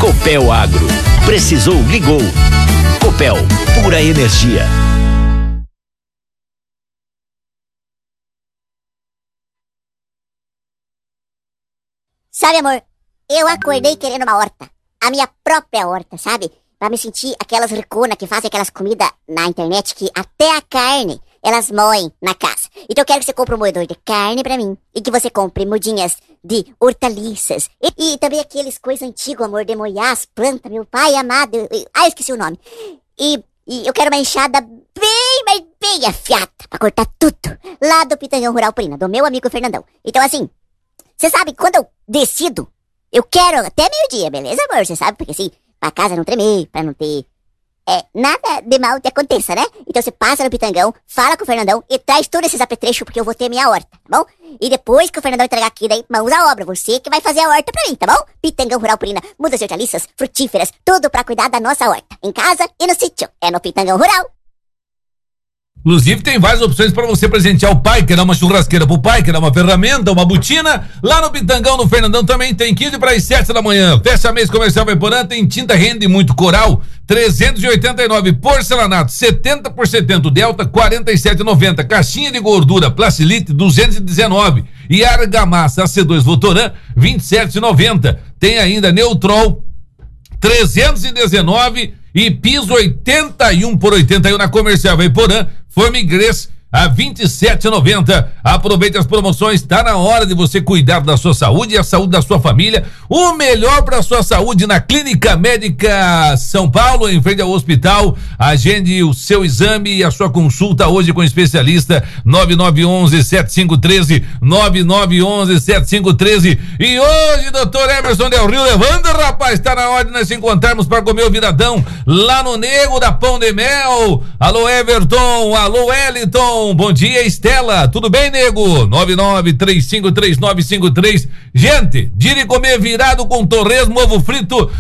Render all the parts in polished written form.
Copel Agro. Precisou, ligou. Copel, pura energia. Sabe, amor, eu acordei querendo uma horta. A minha própria horta, sabe? Pra me sentir aquelas riconas que fazem aquelas comidas na internet que até a carne elas moem na casa. Então eu quero que você compre um moedor de carne pra mim. E que você compre mudinhas de hortaliças. E também aqueles coisas antigas, amor, de moer as plantas, meu pai amado. Eu esqueci o nome. E eu quero uma enxada bem, mas bem afiada pra cortar tudo. Lá do Pitangão Rural Purina, do meu amigo Fernandão. Então assim, você sabe, quando eu decido, eu quero até meio-dia, beleza, amor? Você sabe, porque assim, pra casa não tremer, pra não ter nada de mal que aconteça, né? Então você passa no Pitangão, fala com o Fernandão e traz todos esses apetrechos, porque eu vou ter minha horta, tá bom? E depois que o Fernandão entregar aqui, daí, mãos à obra, você que vai fazer a horta pra mim, tá bom? Pitangão Rural Purina, mudas de hortaliças, frutíferas, tudo pra cuidar da nossa horta, em casa e no sítio. É no Pitangão Rural. Inclusive tem várias opções para você presentear o pai, quer dar uma churrasqueira pro pai, quer dar uma ferramenta, uma botina. Lá no Pitangão, no Fernandão, também tem 15 para as 7 da manhã. Fecha mês comercial Vaporã, tem tinta Rende muito coral, 389, porcelanato 70 por 70, Delta 47,90, caixinha de gordura Placilite 219 e argamassa AC2 Votoran 27,90. Tem ainda Neutrol 319 e piso 81 por 81 na comercial Vaporã, Formigrês a 27,90. Aproveite as promoções, tá na hora de você cuidar da sua saúde e a saúde da sua família. O melhor para sua saúde na Clínica Médica São Paulo, em frente ao hospital. Agende o seu exame e a sua consulta hoje com o especialista 9911-7513, 9911-7513. E hoje, doutor Emerson Del Rio, levanta, rapaz, tá na hora de nós se encontrarmos para comer o viradão lá no Nego da Pão de Mel. Alô, Everton, alô, Wellington. Bom dia, Estela. Tudo bem, nego? 99353953. Gente, dire comer virado com torresmo, ovo frito.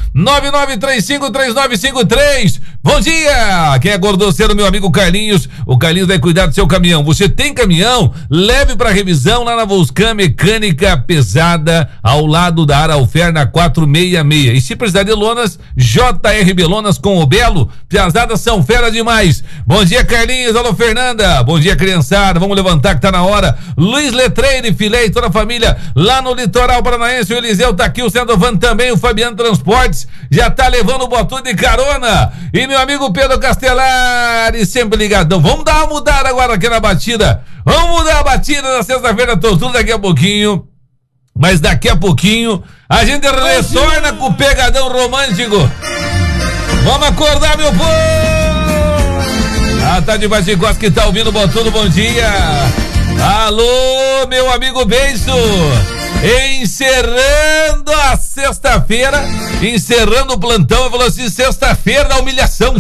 99353953. Bom dia. Quem é gordoceiro, meu amigo Carlinhos. O Carlinhos vai cuidar do seu caminhão. Você tem caminhão? Leve para revisão lá na Volscan Mecânica Pesada, ao lado da Araufer, na 466. E se precisar de lonas, JRB Lonas com o Belo. Piazadas são fera demais. Bom dia, Carlinhos. Alô, Fernanda. Bom dia, criançada, vamos levantar que tá na hora. Luiz Letreire, filé e toda a família lá no litoral paranaense. O Eliseu tá aqui, o Sandovan também, o Fabiano Transportes já tá levando o Botu de carona. E meu amigo Pedro Castellari, sempre ligadão. Vamos dar uma mudada agora aqui na batida. Vamos mudar a batida na sexta-feira, tudo daqui a pouquinho. Mas daqui a pouquinho a gente retorna com o pegadão romântico. Vamos acordar, meu povo! Tá de Baixicós que tá ouvindo o Botudo, bom dia. Alô, meu amigo Beiço. Encerrando a sexta-feira, encerrando o plantão, eu falou assim, sexta-feira da humilhação.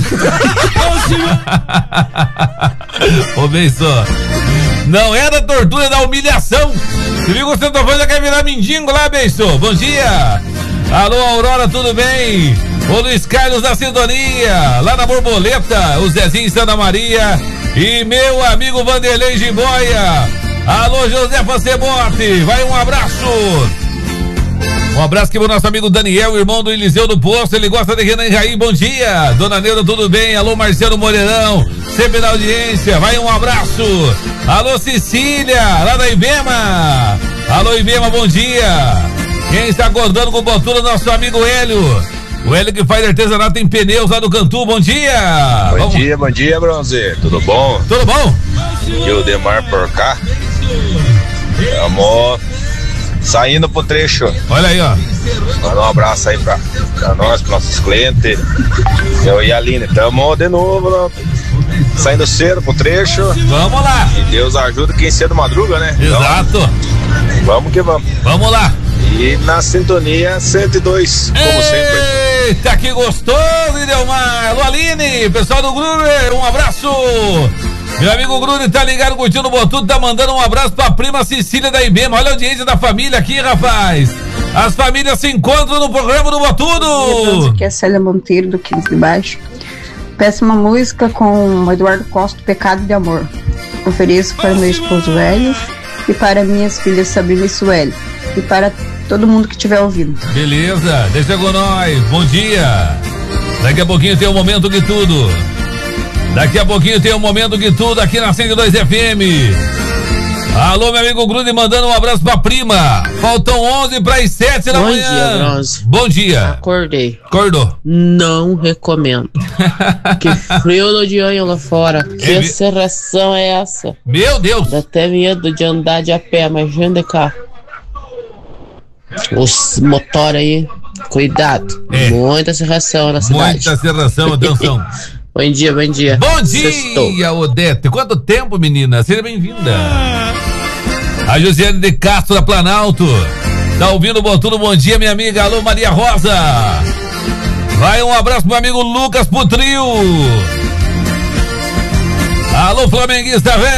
Ô, Beiço, não era tortura, da humilhação. Se viu que você tá falando, quer virar mendigo lá, Beiço. Bom dia. Alô, Aurora, tudo bem? O Luiz Carlos da Sintonia, lá na Borboleta, o Zezinho em Santa Maria e meu amigo Vanderlei Jiboia. Alô, Josefa Cebote, vai um abraço. Um abraço aqui pro nosso amigo Daniel, irmão do Eliseu do Poço, ele gosta de Renan Raí, bom dia. Dona Neuda, tudo bem? Alô, Marcelo Moreirão, sempre na audiência, vai um abraço. Alô, Cecília, lá da Ibema. Alô, Ibema, bom dia. Quem está acordando com o Botura, nosso amigo Hélio. O Hélio que faz artesanato em pneus lá do Cantu, bom dia! Bom dia, Bronze, tudo bom? Tudo bom? E o Demar por cá. Amor, saindo pro trecho. Olha aí, ó. Manda um abraço aí pra nós, pros nossos clientes. Eu e a Aline, tamo de novo, saindo cedo pro trecho. Vamos lá! E Deus ajuda quem cedo madruga, né? Exato! Então, vamos que vamos. Vamos lá! E na sintonia 102, como sempre. Eita, que gostoso, Idelmar! Alô, Aline, pessoal do Gruner, um abraço! Meu amigo Gruner tá ligado, curtindo o Botudo, tá mandando um abraço pra prima Cecília da Ibema. Olha a audiência da família aqui, rapaz! As famílias se encontram no programa do Botudo! Aqui é a Célia Monteiro, do 15 de Baixo. Peço uma música com o Eduardo Costa, Pecado de Amor. Ofereço para meu esposo Hélio e para minhas filhas Sabrina e Sueli. E para todo mundo que estiver ouvindo. Beleza, deixa com nós. Bom dia. Daqui a pouquinho tem um momento que tudo. Daqui a pouquinho tem um momento que tudo aqui na 102 FM. Alô, meu amigo Grude, mandando um abraço pra prima. Faltam 11 para as 7 da manhã. Bom dia, Bronze. Bom dia. Acordei. Acordou. Não recomendo. Que frio no dia lá fora. Que serração é essa? Meu Deus. Dá até medo de andar de a pé, imagina de carro. Os motor aí, cuidado. Muita serração na cidade. Muita serração, atenção. Bom dia, bom dia. Bom dia, Sextou. Odete. Quanto tempo, menina? Seja bem-vinda. A Josiane de Castro da Planalto. Tá ouvindo, Botuno? Bom dia, minha amiga. Alô, Maria Rosa. Vai um abraço pro meu amigo Lucas Putrio. Alô, flamenguista, velho.